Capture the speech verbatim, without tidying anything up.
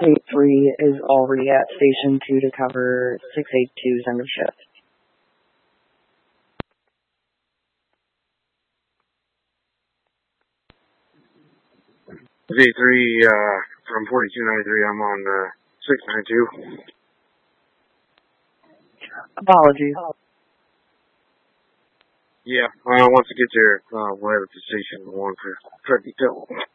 J three is already at Station two to cover six eighty-two's end of shift. J three, uh, from forty-two ninety-three, I'm on, uh, six ninety-two. Apologies. Yeah, uh, once I get there, uh, we'll have a station one for truck detail.